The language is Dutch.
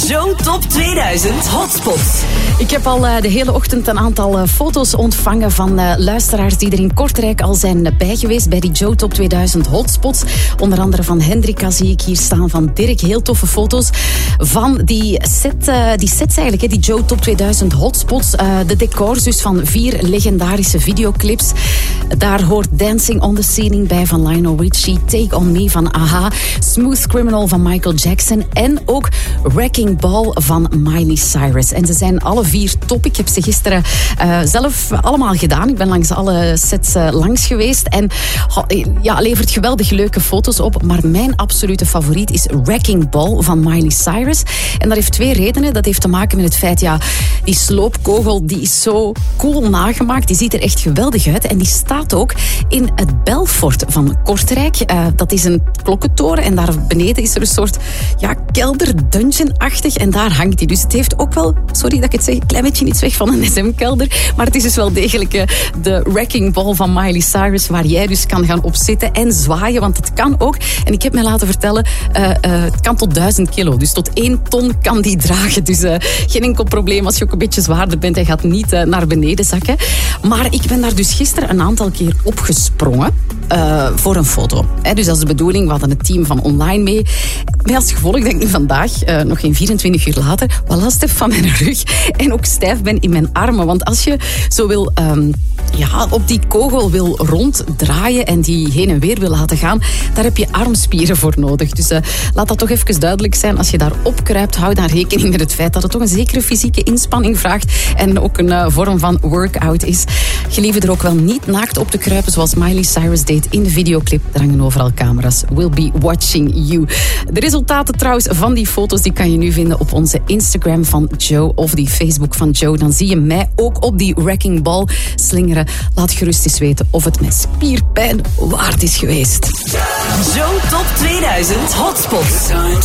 Zo Top 2000 Hotspots. Ik heb al de hele ochtend een aantal foto's ontvangen van luisteraars die er in Kortrijk al zijn bij geweest bij die Joe Top 2000 Hotspots. Onder andere van Hendrika zie ik hier staan, van Dirk. Heel toffe foto's van die sets eigenlijk, die Joe Top 2000 Hotspots. De decors dus van 4 legendarische videoclips. Daar hoort Dancing on the Ceiling bij van Lionel Richie, Take on Me van A.H., Smooth Criminal van Michael Jackson en ook Wrecking Ball van Miley Cyrus. En ze zijn alle 4 top. Ik heb ze gisteren zelf allemaal gedaan. Ik ben langs alle sets langs geweest en levert geweldig leuke foto's op. Maar mijn absolute favoriet is Wrecking Ball van Miley Cyrus. En dat heeft 2 redenen. Dat heeft te maken met het feit, die sloopkogel die is zo cool nagemaakt. Die ziet er echt geweldig uit. En die staat ook in het Belfort van Kortrijk. Dat is een klokkentoren en daar beneden is er een soort kelder, dungeon-achtig. En daar hangt die. Dus het heeft ook wel, sorry dat ik het zeg, een klein beetje iets weg van een SM-kelder. Maar het is dus wel degelijk de Wrecking Ball van Miley Cyrus, waar jij dus kan gaan opzitten en zwaaien. Want het kan ook, en ik heb mij laten vertellen, het kan tot 1000 kilo. Dus tot 1 ton kan die dragen. Dus geen enkel probleem als je ook een beetje zwaarder bent. Hij gaat niet naar beneden zakken. Maar ik ben daar dus gisteren een aantal keer opgesprongen voor een foto. Dus dat is de bedoeling. We hadden het team van online mee. Met als gevolg dat ik nu vandaag, nog geen 24 uur later, wat last heb van mijn rug en ook stijf ben in mijn armen. Want als je zo wil op die kogel wil ronddraaien en die heen en weer wil laten gaan, daar heb je armspieren voor nodig. Dus laat dat toch even duidelijk zijn. Als je daar opkruipt, hou daar rekening met het feit dat het toch een zekere fysieke inspanning vraagt en ook een vorm van workout is. Gelieve er ook wel niet naakt op te kruipen zoals Miley Cyrus deed in de videoclip. Er hangen overal camera's. We'll be watching you. De resultaten trouwens van die foto's die kan je nu vinden op onze Instagram van Joe of die Facebook van Joe. Dan zie je mij ook op die Wrecking Ball slingeren. Laat gerust eens weten of het mijn spierpijn waard is geweest. Joe Top 2000 Hotspots.